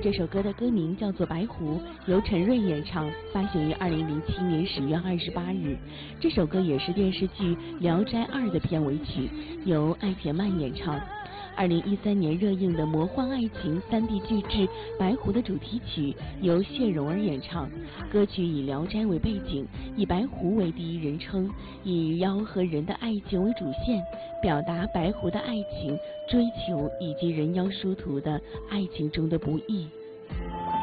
这首歌的歌名叫做《白狐》，由陈瑞演唱，发行于2007年10月28日。这首歌也是电视剧《聊斋2》的片尾曲，由艾田曼演唱。2013年热映的魔幻爱情3D 巨制《白狐》的主题曲由谢蓉儿演唱。歌曲以聊斋为背景，以白狐为第一人称，以妖和人的爱情为主线，表达白狐的爱情追求以及人妖殊途的爱情中的不易。